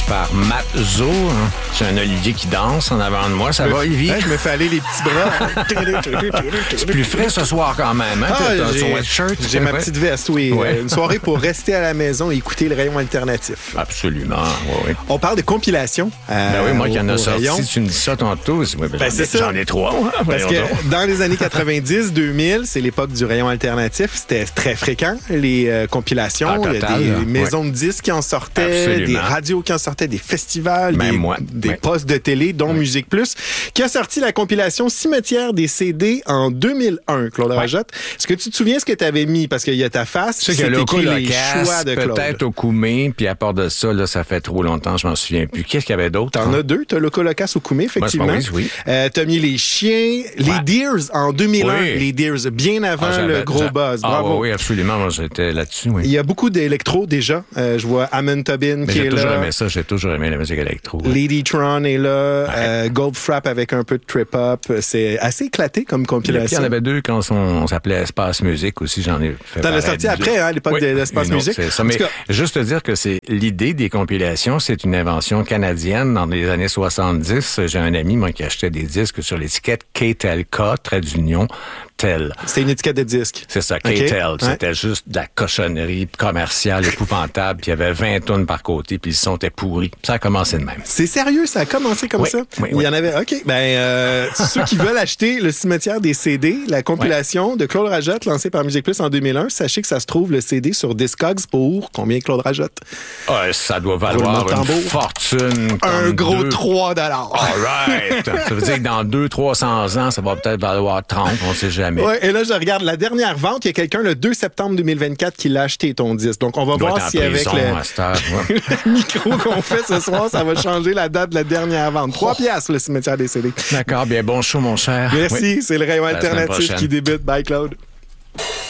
par Matt Zo. Hein. C'est un Olivier qui danse en avant de moi. Ça va, Olivier? Je me fais aller les petits bras. C'est plus frais ce soir quand même. Hein? T'as son sweatshirt. J'ai ma petite veste, oui. Ouais. Une soirée pour rester à la maison et écouter le rayon alternatif. Absolument, oui. On parle de compilation. Oui, moi qui en a sorti, rayon. tu me dis ça tantôt. C'est ça. J'en ai 3. Moi. Parce que dans les années 90-2000, c'est l'époque du rayon alternatif. C'était très fréquent, les compilations. Total, il y a des maisons de disques qui en sortaient, Absolument. des radios qui en sortaient, des festivals, des postes de télé, dont Musique Plus, qui a sorti la compilation Cimetière des CD en 2001, Claude Rajotte. Est-ce que tu te souviens ce que tu avais mis? Parce qu'il y a ta face, c'est écrit Loco les Locasse, choix de Claude. peut-être au Koumé, puis à part de ça, là, ça fait trop longtemps, je m'en souviens plus. Qu'est-ce qu'il y avait d'autre? T'en as deux. T'as Loco Locasse au Koumé, effectivement. Oui. T'as mis les chiens, les Deers en 2001. Oui. Les Deers, bien avant le gros buzz. Bravo. Oui, absolument. Moi, j'étais là-dessus, oui. Il y a beaucoup d'électro déjà. Je vois Amon Tobin qui est là. J'ai toujours aimé ça. J'ai toujours aimé la musique électro. Lady Tron est là. Goldfrapp avec un peu de trip-hop. C'est assez éclaté comme compilation. Il y en avait deux quand on s'appelait Espace Musique aussi. J'en ai fait. T'en as sorti après, hein, à l'époque de l'Espace Musique. C'est ça. Mais juste te dire que c'est l'idée des compilations, c'est une invention canadienne dans les années 70. J'ai un ami, moi, qui achetait des disques sur l'étiquette KTLK, trait d'union, tel. C'était une étiquette de disque. C'est ça, KTEL. C'était juste de la cochonnerie commerciale épouvantable. Puis il y avait 20 tonnes par côté, puis le son était pourri. Ça a commencé de même. C'est sérieux, ça a commencé comme ça? Oui. Il y en avait. OK. Ceux qui veulent acheter le Cimetière des CD, la compilation de Claude Rajotte, lancée par Musique Plus en 2001, sachez que ça se trouve le CD sur Discogs pour combien, Claude Rajotte? Ça doit valoir une fortune. Un gros 3 $. All right. Ça veut dire que dans 200-300 ans, ça va peut-être valoir 30, on sait jamais. Ouais, et là, je regarde la dernière vente. Il y a quelqu'un le 2 septembre 2024 qui l'a acheté, ton disque. Donc, on va voir si avec le micro qu'on fait ce soir, ça va changer la date de la dernière vente. 3 piastres, le Cimetière des CD. D'accord, bien bon show, mon cher. Merci, c'est le rayon alternatif qui débute. Bye, Claude.